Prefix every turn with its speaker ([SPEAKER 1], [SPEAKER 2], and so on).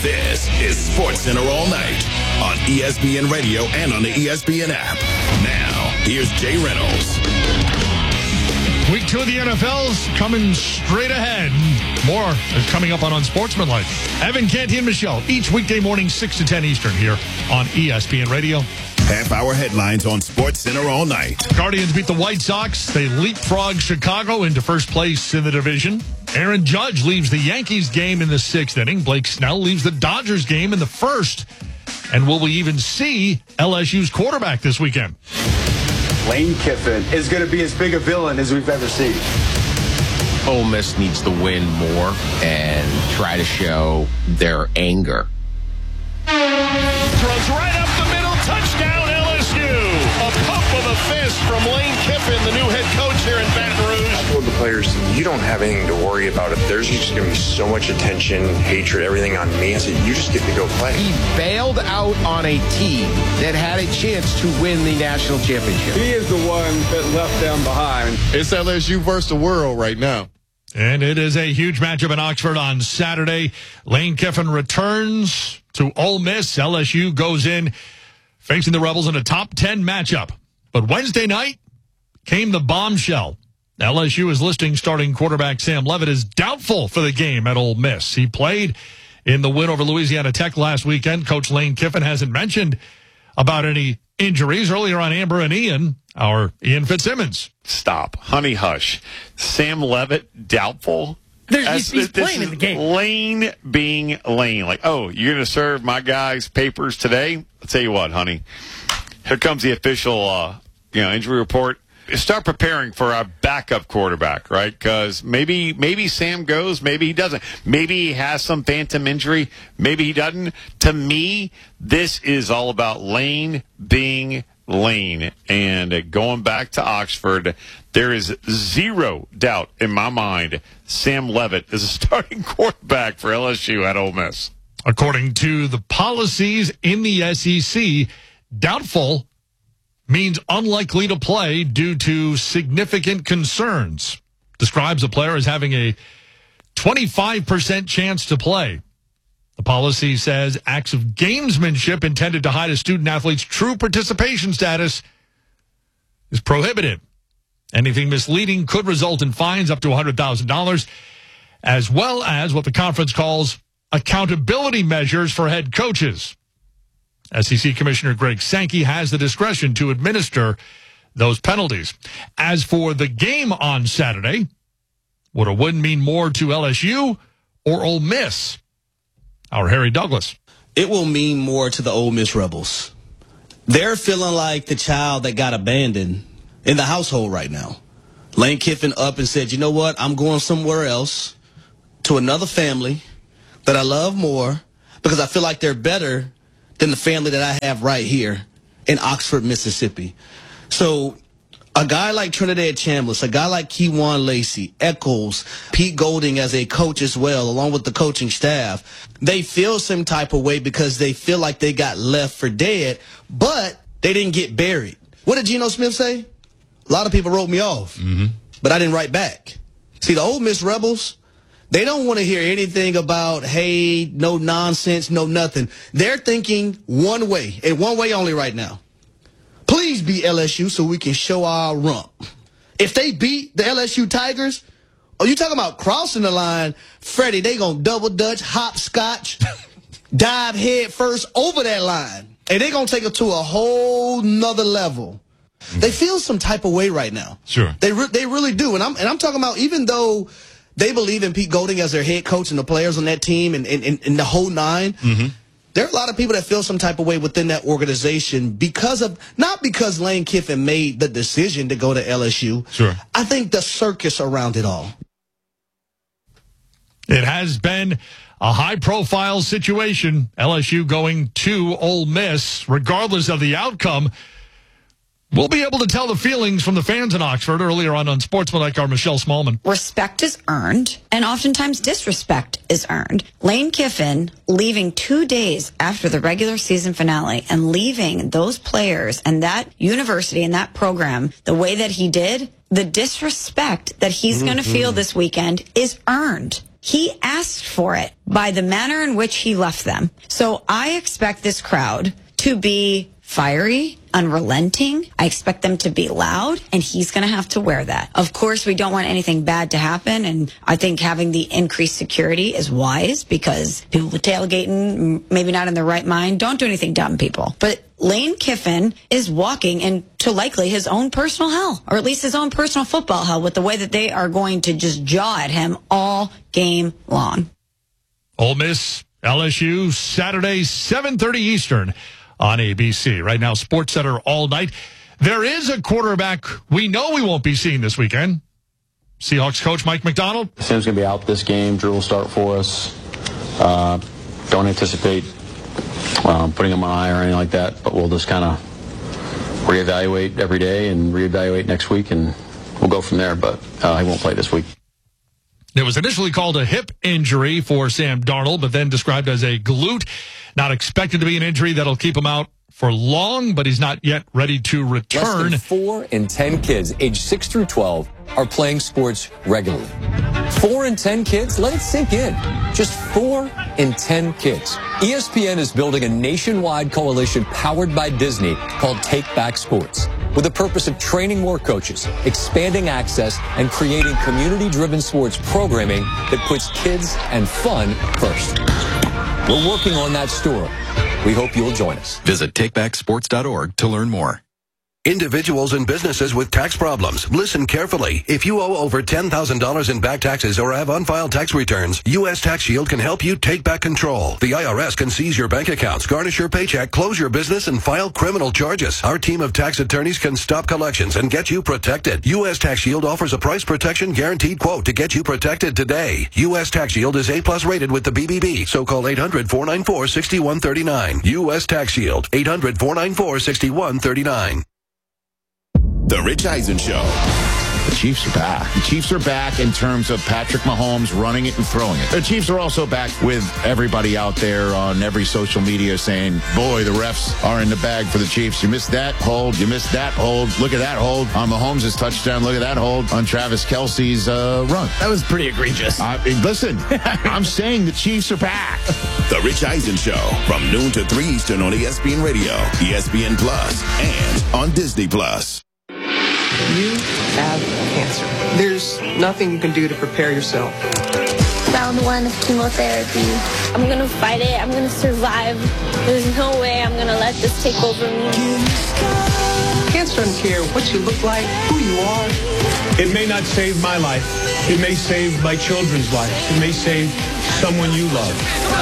[SPEAKER 1] This is SportsCenter All Night on ESPN Radio and on the ESPN app. Now, here's Jay Reynolds.
[SPEAKER 2] Week 2 of the NFL's coming straight ahead. More is coming up on Unsportsmanlike. Evan Canty and Michelle, each weekday morning, 6 to 10 Eastern here on ESPN Radio.
[SPEAKER 1] Half-hour headlines on SportsCenter All Night.
[SPEAKER 2] Guardians beat the White Sox. They leapfrog Chicago into first place in the division. Aaron Judge leaves the Yankees game in the 6th inning. Blake Snell leaves the Dodgers game in the 1st. And will we even see LSU's quarterback this weekend?
[SPEAKER 3] Lane Kiffin is going to be as big a villain as we've ever seen.
[SPEAKER 4] Ole Miss needs to win more and try to show their anger.
[SPEAKER 5] Throws right up the middle. Touchdown, LSU. A pump of a fist from Lane Kiffin, the new head coach here in Baton Rouge.
[SPEAKER 6] I told the players, you don't have anything to worry about. It. There's just going to be so much attention, hatred, everything on me. I said, you just get to go play.
[SPEAKER 4] He bailed out on a team that had a chance to win the national championship.
[SPEAKER 3] He is the one that left them behind.
[SPEAKER 7] It's LSU versus the world right now.
[SPEAKER 2] And it is a huge matchup in Oxford on Saturday. Lane Kiffin returns to Ole Miss. LSU goes in facing the Rebels in a top 10 matchup. But Wednesday night came the bombshell. LSU is listing starting quarterback Sam Leavitt as doubtful for the game at Ole Miss. He played in the win over Louisiana Tech last weekend. Coach Lane Kiffin hasn't mentioned about any injuries. Earlier on Amber and Ian, our Ian Fitzsimmons.
[SPEAKER 8] Stop. Honey, hush. Sam Leavitt, doubtful?
[SPEAKER 9] He's playing in the game.
[SPEAKER 8] Lane being Lane. Like, oh, you're going to serve my guys papers today? I'll tell you what, honey. Here comes the official injury report. Start preparing for a backup quarterback, right? Because maybe Sam goes, maybe he doesn't. Maybe he has some phantom injury, maybe he doesn't. To me, this is all about Lane being Lane. And going back to Oxford, there is zero doubt in my mind Sam Leavitt is a starting quarterback for LSU at Ole Miss.
[SPEAKER 2] According to the policies in the SEC, doubtful means unlikely to play due to significant concerns. Describes a player as having a 25% chance to play. The policy says acts of gamesmanship intended to hide a student-athlete's true participation status is prohibited. Anything misleading could result in fines up to $100,000, as well as what the conference calls accountability measures for head coaches. SEC Commissioner Greg Sankey has the discretion to administer those penalties. As for the game on Saturday, would a win mean more to LSU or Ole Miss? Our Harry Douglas.
[SPEAKER 10] It will mean more to the Ole Miss Rebels. They're feeling like the child that got abandoned in the household right now. Lane Kiffin up and said, you know what, I'm going somewhere else to another family that I love more because I feel like they're better than the family that I have right here in Oxford, Mississippi. So a guy like Trinidad Chambliss, a guy like Keywan Lacey, Eccles, Pete Golding as a coach as well, along with the coaching staff, they feel some type of way because they feel like they got left for dead, but they didn't get buried. What did Geno Smith say? A lot of people wrote me off, but I didn't write back. See, the Ole Miss Rebels, they don't want to hear anything about, hey, no nonsense, no nothing. They're thinking one way, and one way only right now. Please beat LSU so we can show our rump. If they beat the LSU Tigers, oh, you talking about crossing the line, Freddie, they going to double dutch, hopscotch, dive head first over that line. And they going to take it to a whole nother level. They feel some type of way right now.
[SPEAKER 2] Sure.
[SPEAKER 10] They really do. And I'm talking about even though they believe in Pete Golding as their head coach and the players on that team and the whole nine, there are a lot of people that feel some type of way within that organization because of, not because Lane Kiffin made the decision to go to LSU.
[SPEAKER 2] Sure.
[SPEAKER 10] I think the circus around it all.
[SPEAKER 2] It has been a high-profile situation, LSU going to Ole Miss, regardless of the outcome. We'll be able to tell the feelings from the fans in Oxford earlier on Sportsmanlike, our Michelle Smallman.
[SPEAKER 11] Respect is earned, and oftentimes disrespect is earned. Lane Kiffin leaving 2 days after the regular season finale and leaving those players and that university and that program the way that he did, the disrespect that he's going to feel this weekend is earned. He asked for it by the manner in which he left them. So I expect this crowd to be fiery, unrelenting. I expect them to be loud, and he's going to have to wear that. Of course, we don't want anything bad to happen, and I think having the increased security is wise because people tailgating, maybe not in their right mind, don't do anything dumb, people. But Lane Kiffin is walking into likely his own personal hell, or at least his own personal football hell, with the way that they are going to just jaw at him all game long.
[SPEAKER 2] Ole Miss, LSU, Saturday, 7:30 Eastern. On ABC. Right now, SportsCenter all night. There is a quarterback we know we won't be seeing this weekend. Seahawks coach Mike Macdonald.
[SPEAKER 12] Sim's going to be out this game. Drew will start for us. Don't anticipate putting him on IR or anything like that, but we'll just kind of reevaluate every day and reevaluate next week, and we'll go from there, but he won't play this week.
[SPEAKER 2] It was initially called a hip injury for Sam Darnold, but then described as a glute. Not expected to be an injury that'll keep him out for long, but he's not yet ready to return.
[SPEAKER 13] Less than 4 in 10 kids aged 6 through 12 are playing sports regularly. 4 in 10 kids? Let it sink in. Just 4 in 10 kids. ESPN is building a nationwide coalition powered by Disney called Take Back Sports, with the purpose of training more coaches, expanding access, and creating community-driven sports programming that puts kids and fun first. We're working on that story. We hope you'll join us.
[SPEAKER 14] Visit takebacksports.org to learn more.
[SPEAKER 15] Individuals and businesses with tax problems, listen carefully. If you owe over $10,000 in back taxes or have unfiled tax returns, U.S. Tax Shield can help you take back control. The IRS can seize your bank accounts, garnish your paycheck, close your business, and file criminal charges. Our team of tax attorneys can stop collections and get you protected. U.S. Tax Shield offers a price protection guaranteed quote to get you protected today. U.S. Tax Shield is A+ rated with the BBB, so call 800-494-6139. U.S. Tax Shield, 800-494-6139.
[SPEAKER 1] The Rich Eisen Show.
[SPEAKER 16] The Chiefs are back. The Chiefs are back in terms of Patrick Mahomes running it and throwing it. The Chiefs are also back with everybody out there on every social media saying, boy, the refs are in the bag for the Chiefs. You missed that hold. You missed that hold. Look at that hold on Mahomes' touchdown. Look at that hold on Travis Kelce's run.
[SPEAKER 9] That was pretty egregious.
[SPEAKER 16] Listen, I'm saying the Chiefs are back.
[SPEAKER 1] The Rich Eisen Show from noon to 3 Eastern on ESPN Radio, ESPN Plus, and on Disney Plus.
[SPEAKER 17] You have cancer. There's nothing you can do to prepare yourself.
[SPEAKER 18] Round 1 of chemotherapy. I'm going to fight it. I'm going to survive. There's no way I'm going to let this take over me.
[SPEAKER 17] Cancer doesn't care what you look like, who you are.
[SPEAKER 19] It may not save my life. It may save my children's lives. It may save someone you love.